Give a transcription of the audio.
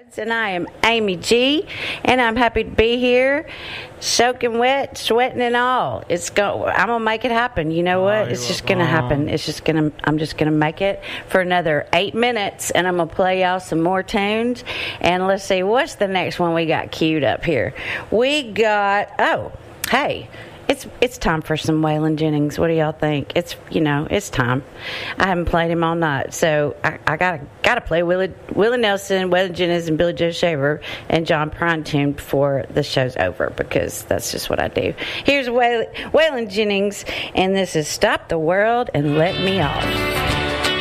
And I am Amy G, and I'm happy to be here, soaking wet, sweating and all. I'm gonna make it happen. You know what? It's just gonna happen. I'm just gonna make it for another 8 minutes, and I'm gonna play y'all some more tunes. And let's see, what's the next one we got queued up here? We got hey. It's time for some Waylon Jennings. What do y'all think? It's time. I haven't played him all night, so I gotta play Willie Nelson, Waylon Jennings, and Billy Joe Shaver and John Prine tune before the show's over, because that's just what I do. Here's Waylon Jennings, and this is "Stop the World and Let Me Off."